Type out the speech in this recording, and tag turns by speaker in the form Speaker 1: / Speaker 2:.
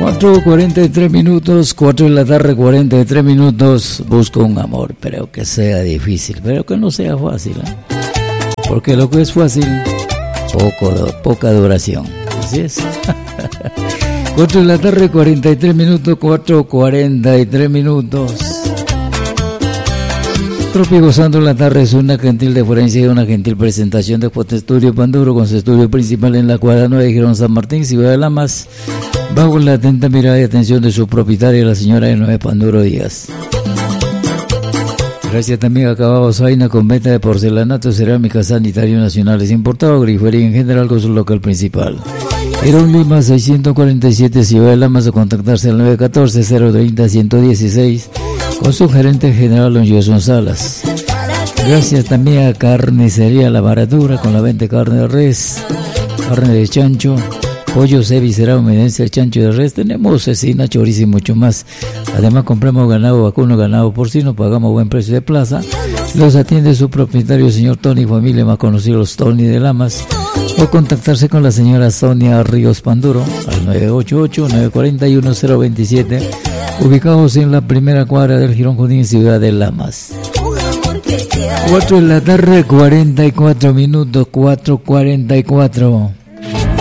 Speaker 1: 4:43 minutos, 4 de la tarde, 43 minutos. Busco un amor, pero que sea difícil, pero que no sea fácil, ¿eh? Porque lo que es fácil, poca duración. Así es. 4 de la tarde, 43 minutos, 4:43 minutos. Propio Gozando la Tarde es una gentil deferencia y una gentil presentación de Fotoestudio Panduro, con su estudio principal en la cuadra 9 de Girón San Martín, Ciudad de Lamas, bajo la atenta mirada y atención de su propietaria, la señora Enoe Panduro Díaz. Gracias también a Acabados Vaina con venta de porcelanato, cerámica, sanitario nacionales importado, grifería en general con su local principal. Girón Lima 647, Ciudad de Lamas, o contactarse al 914-030-116 con su gerente general, don Jason Salas. Gracias también a Carnicería La Baratura, con la venta de carne de res, carne de chancho, pollo, visceral, menencia, chancho de res. Tenemos cecina, chorizo y mucho más. Además compramos ganado vacuno, ganado porcino, pagamos buen precio de plaza. Los atiende su propietario, señor Tony Familia, más conocido los Tony de Lamas, o contactarse con la señora Sonia Ríos Panduro al 988-941-027, ubicados en la primera cuadra del Girón Junín, Ciudad de Lamas. 4 de la tarde, 44 minutos, 4:44.